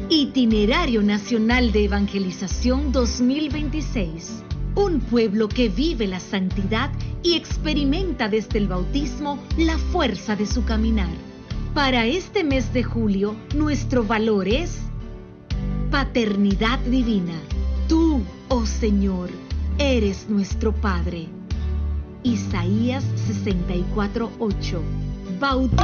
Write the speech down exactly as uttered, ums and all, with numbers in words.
Itinerario Nacional de Evangelización dos mil veintiséis. Un pueblo que vive la santidad y experimenta desde el bautismo la fuerza de su caminar. Para este mes de julio, nuestro valor es paternidad divina. Tú, oh Señor, eres nuestro Padre. Isaías sesenta y cuatro, ocho. Bautismo.